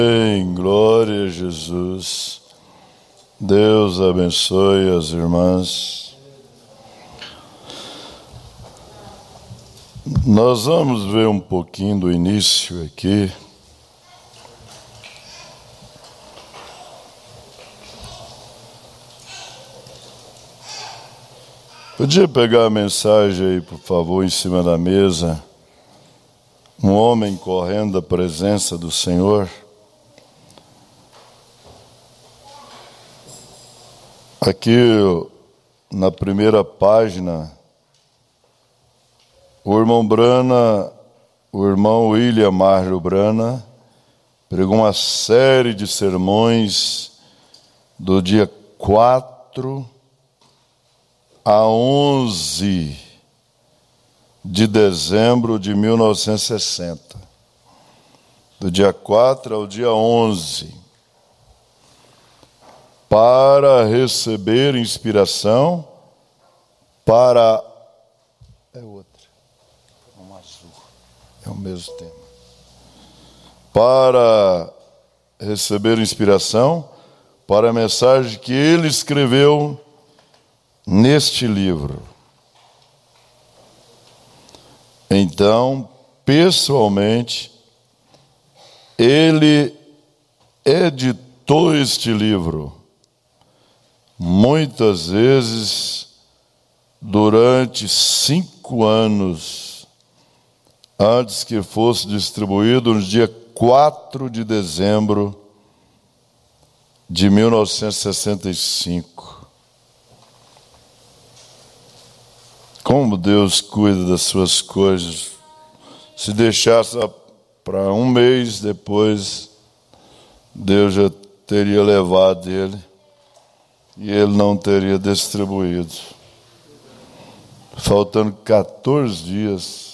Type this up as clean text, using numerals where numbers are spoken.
Amém, glória a Jesus. Deus abençoe as irmãs. Nós vamos ver um pouquinho do início aqui. Podia pegar a mensagem aí, por favor, em cima da mesa. Um homem correndo da presença do Senhor. Aqui, na primeira página, o irmão William Marlo Brana, pregou uma série de sermões do dia 4 a 11 de dezembro de 1960. Do dia 4 ao dia 11. Para receber inspiração para... É outra. É um azul. É o mesmo tema. Para receber inspiração para a mensagem que ele escreveu neste livro. Então, pessoalmente, ele editou este livro. Muitas vezes, durante 5 anos, antes que fosse distribuído no dia 4 de dezembro de 1965. Como Deus cuida das suas coisas. Se deixasse para um mês depois, Deus já teria levado ele. E ele não teria distribuído. Faltando 14 dias